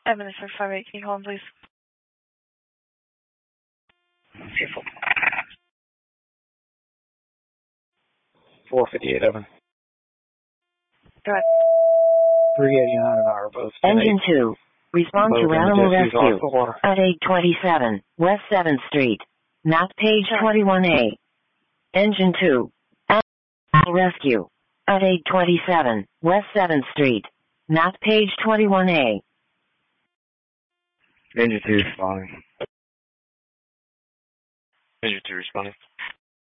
Administrator 58, can you call him, please? Careful. 458, Evan. Go ahead. 389 an hour, both. Engine 2. Respond to animal rescue at 827 West 7th Street. Not page 21A. Engine 2. Animal rescue at 827 West 7th Street. Not page 21A. Engine 2 responding. Engine 2 responding.